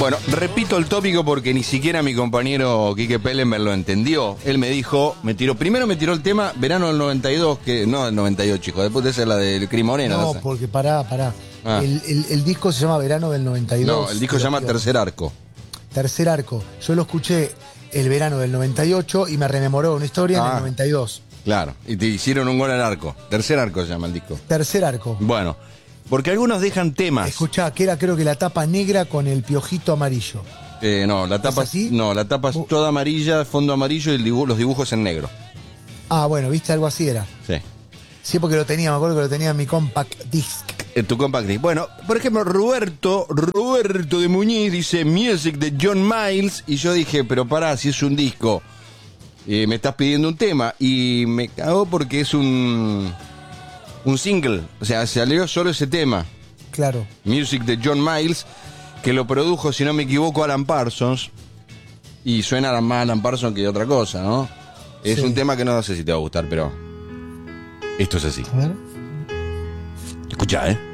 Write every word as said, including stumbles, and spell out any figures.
Bueno, repito el tópico porque ni siquiera mi compañero Quique Pellenberg lo entendió. Él me dijo, me tiró, primero me tiró el tema verano del noventa y dos, que no del noventa y ocho, chico, después de ser la del Cris Morena. No, No sé. porque pará, pará. Ah. El, el, el disco se llama Verano del noventa y dos. No, el disco se llama Tío. Tercer Arco. Tercer Arco. Yo lo escuché el verano del noventa y ocho y me rememoró una historia Ah. en el noventa y dos. Claro, y te hicieron un gol al arco. Tercer Arco se llama el disco. Tercer Arco. Bueno, porque algunos dejan temas. Escuchá, que era creo que la tapa negra con el piojito amarillo. Eh, no, la tapa ¿Es así? no, la tapa es Uh. toda amarilla, fondo amarillo y el dibu- los dibujos en negro. Ah, bueno, viste, algo así era. Sí. Sí, porque lo tenía, me acuerdo que lo tenía en mi compact disc. En tu compact disc. Bueno, por ejemplo, Roberto, Roberto de Muñiz dice Music de John Miles. Y yo dije, pero pará, si es un disco, eh, me estás pidiendo un tema. Y me cagó porque es un, un single. O sea, salió solo ese tema. Claro. Music de John Miles, que lo produjo, si no me equivoco, Alan Parsons. Y suena más Alan Parsons que otra cosa, ¿no? Es Sí. un tema que no sé si te va a gustar, pero esto es así. A ver. Escuchá, ¿eh?